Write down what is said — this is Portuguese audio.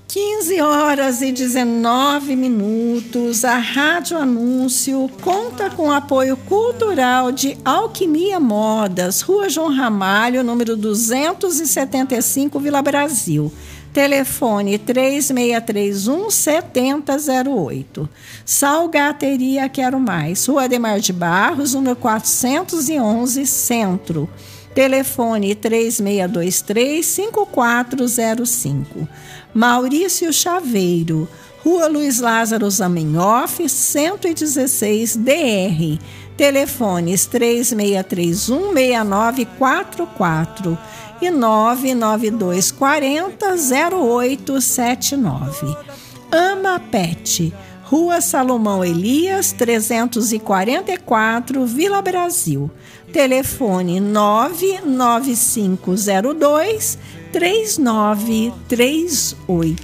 15h19. A Rádio Anúncio conta com apoio cultural de Alquimia Modas, Rua João Ramalho, número 275, Vila Brasil. Telefone 3631-7008. Salgateria Quero Mais, Rua Ademar de Barros, número 411, Centro. Telefone 3623-5405. Maurício Chaveiro, Rua Luiz Lázaro Zamenhof, 116 DR. Telefones 3631-6944 e 99240-0879. Ama Pet, Rua Salomão Elias, 344, Vila Brasil. Telefone 99502-3938.